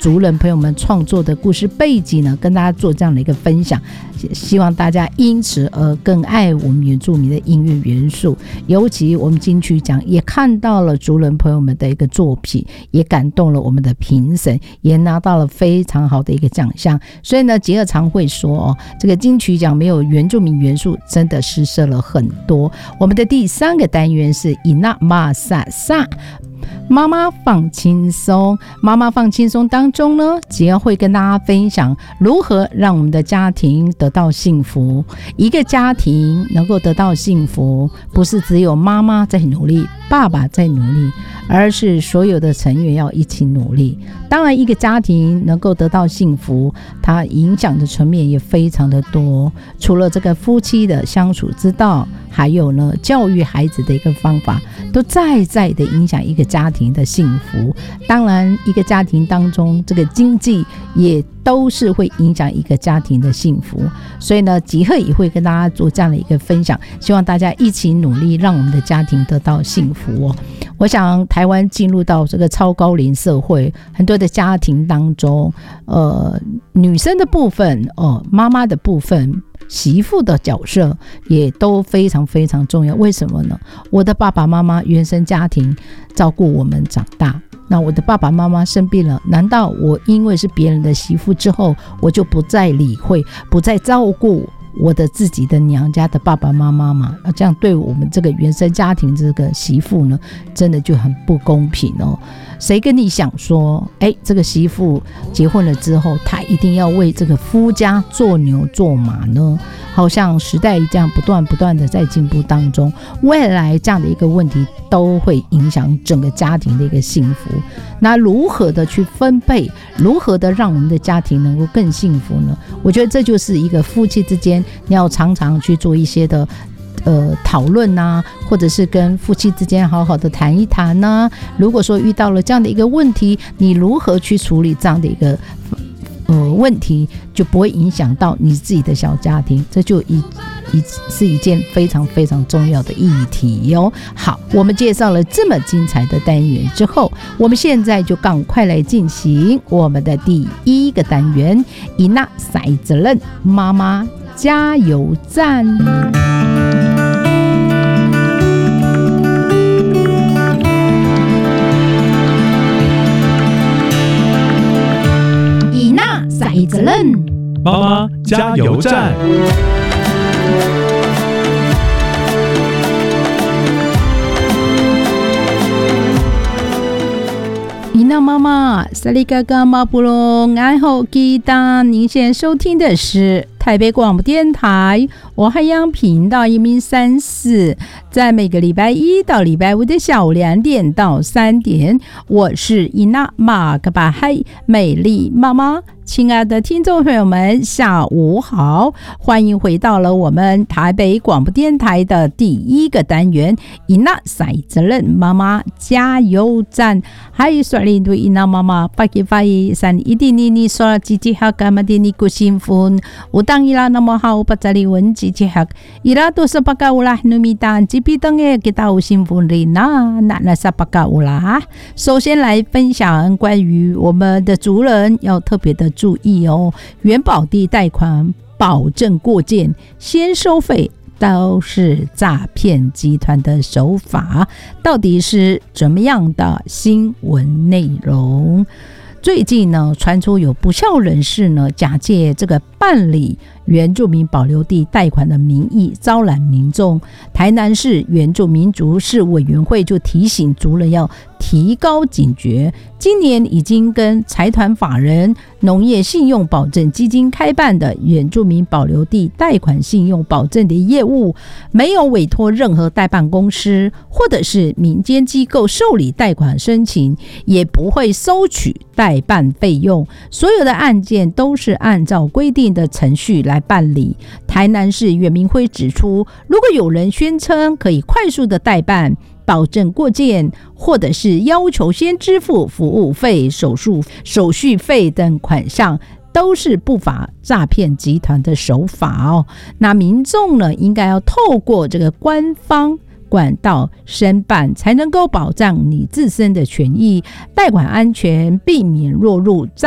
族人朋友们创作的故事背景呢，跟大家做这样的一个分享，希望大家因此而更爱我们原住民的音乐元素。尤其我们金曲奖也看到了族人朋友们的一个作品，也感动了我们的评审，也拿到了非常好的一个奖项。所以呢，杰尔常会说这个金曲奖没有原住民元素真的失色了很多。我们的第3个单元是伊那玛萨萨妈妈放轻松。妈妈放轻松当中呢，杰尔会跟大家分享如何让我们的家庭得到幸福。一个家庭能够得到幸福，不是只有妈妈在努力，爸爸在努力，而是所有的成员要一起努力。当然一个家庭能够得到幸福，它影响的层面也非常的多，除了这个夫妻的相处之道，还有呢教育孩子的一个方法，都在的影响一个家庭的幸福。当然一个家庭当中这个经济也都是会影响一个家庭的幸福。所以呢，吉赫也会跟大家做这样的一个分享，希望大家一起努力，让我们的家庭得到幸福我想台湾进入到这个超高龄社会，很多的家庭当中女生的部分妈妈的部分，媳妇的角色也都非常非常重要。为什么呢？我的爸爸妈妈原生家庭照顾我们长大，那我的爸爸妈妈生病了，难道我因为是别人的媳妇之后，我就不再理会，不再照顾我的自己的娘家的爸爸妈妈嘛？这样对我们这个原生家庭这个媳妇呢，真的就很不公平谁跟你想说这个媳妇结婚了之后，她一定要为这个夫家做牛做马呢？好像时代这样不断的在进步当中，未来这样的一个问题都会影响整个家庭的一个幸福。那如何的去分配，如何的让我们的家庭能够更幸福呢？我觉得这就是一个夫妻之间你要常常去做一些的讨论啊，或者是跟夫妻之间好好的谈一谈啊。如果说遇到了这样的一个问题，你如何去处理这样的一个问题，就不会影响到你自己的小家庭，这就是一件非常非常重要的议题好，我们介绍了这么精彩的单元之后，我们现在就赶快来进行我们的第1个单元，伊那塞责任妈妈加油站。塞责任妈妈加油站。 伊娜妈妈萨利嘎嘎马布隆爱好吉达，您现在收听的是台北广播电台我海洋频道103.4，在每个礼拜1到礼拜5的下午2点到3点，我是伊娜马格巴海美丽妈妈。亲爱的听众朋友们，下午好，欢迎回到了我们台北广播电台的第1个单元，伊娜塞责任妈妈加油站。还刷领对伊娜妈妈发给发一三一定你刷积极哈干嘛的你过幸福。我当伊拉那么好，把这里文积极哈，伊拉都是巴嘎乌拉努米丹，吉比等诶给到幸福里那是巴嘎乌拉。首先来分享关于我们的族人要特别的注意原保地贷款保证过件先收费，都是诈骗集团的手法。到底是怎么样的新闻内容？最近呢，传出有不肖人士呢，假借这个办理原住民保留地贷款的名义招揽民众。台南市原住民族事委员会就提醒族人要提高警觉，今年已经跟财团法人农业信用保证基金开办的原住民保留地贷款信用保证的业务，没有委托任何代办公司或者是民间机构受理贷款申请，也不会收取代办费用，所有的案件都是按照规定的程序来办理。台南市原民会指出，如果有人宣称可以快速的代办保证过件，或者是要求先支付服务费、手续费等款项，都是不法诈骗集团的手法那民众呢，应该要透过这个官方管道申办，才能够保障你自身的权益，贷款安全，避免落入诈